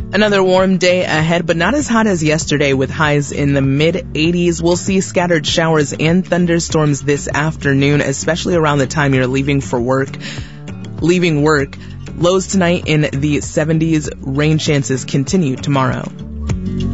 Another warm day ahead, but not as hot as yesterday with highs in the mid-80s. We'll see scattered showers and thunderstorms this afternoon, especially around the time you're leaving work. Lows tonight in the 70s. Rain chances continue tomorrow.